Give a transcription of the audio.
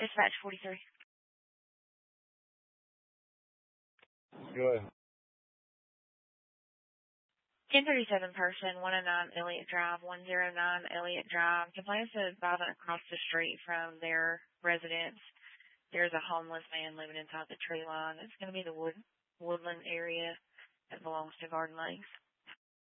Dispatch 43. Go ahead. 1037 person, 109 Elliott Drive, 109 Elliott Drive. Complainants have driving across the street from their residence. There's a homeless man living inside the tree line. It's going to be the woodland area that belongs to Garden Lakes.